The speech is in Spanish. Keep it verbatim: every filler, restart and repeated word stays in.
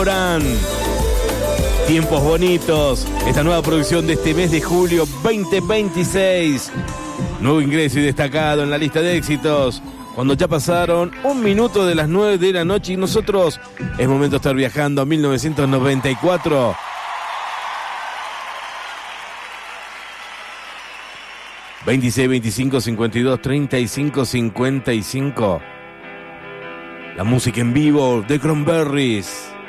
Tiempos bonitos, esta nueva producción de este mes de julio veinte veintiséis. Nuevo ingreso y destacado en la lista de éxitos. Cuando ya pasaron un minuto de las nueve de la noche y nosotros es momento de estar viajando a mil novecientos noventa y cuatro. veintiséis, veinticinco, cincuenta y dos, treinta y cinco, cincuenta y cinco. La música en vivo de Cranberries.